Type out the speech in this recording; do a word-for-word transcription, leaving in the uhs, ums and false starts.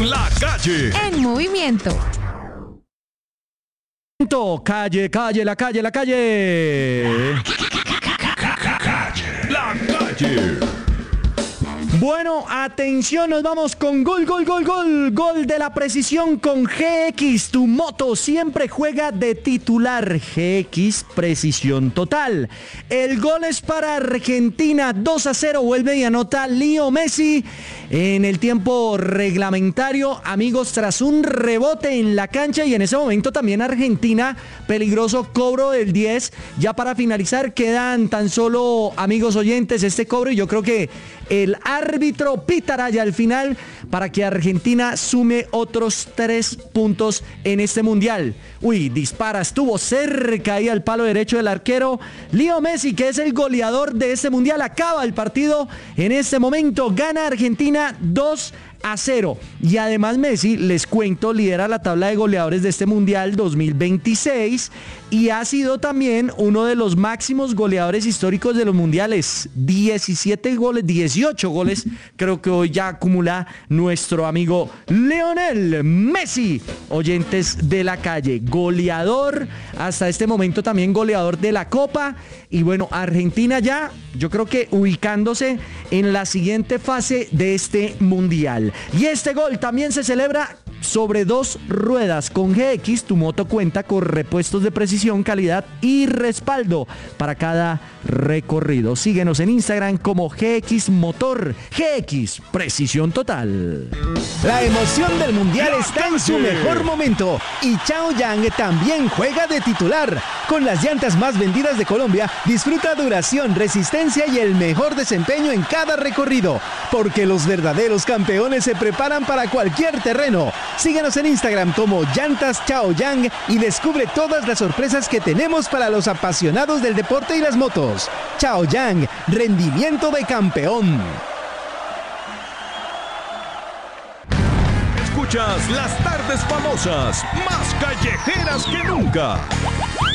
La Calle. En movimiento. Calle, calle, la calle, la calle. La Calle. Bueno, atención, nos vamos con gol, gol, gol, gol. Gol de la precisión con G X. Tu moto siempre juega de titular. G X, precisión total. El gol es para Argentina. dos a cero. Vuelve y anota Leo Messi en el tiempo reglamentario. Amigos, tras un rebote en la cancha y en ese momento también Argentina. Peligroso cobro del diez. Ya para finalizar quedan tan solo, amigos oyentes, este cobro. Y yo creo que el árbitro pitará ya al final para que Argentina sume otros tres puntos en este mundial. Uy, dispara, estuvo cerca ahí al palo derecho del arquero. Leo Messi, que es el goleador de este mundial, acaba el partido en este momento. Gana Argentina dos a cero. Y además Messi, les cuento, lidera la tabla de goleadores de este mundial dos mil veintiséis y ha sido también uno de los máximos goleadores históricos de los mundiales. diecisiete goles, dieciocho goles, creo que hoy ya acumula nuestro amigo Lionel Messi. Oyentes de la calle, goleador, hasta este momento también goleador de la Copa. Y bueno, Argentina ya, yo creo que ubicándose en la siguiente fase de este mundial. Y este gol también se celebra sobre dos ruedas. Con G X, tu moto cuenta con repuestos de precisión, calidad y respaldo para cada recorrido. Síguenos en Instagram como G X Motor. G X, precisión total. La emoción del mundial está en su mejor momento y Chaoyang también juega de titular. Con las llantas más vendidas de Colombia, disfruta duración, resistencia y el mejor desempeño en cada recorrido, porque los verdaderos campeones se preparan para cualquier terreno. Síguenos en Instagram como Llantas Chaoyang y descubre todas las sorpresas que tenemos para los apasionados del deporte y las motos. Chaoyang, rendimiento de campeón. Escuchas las tardes famosas, más callejeras que nunca.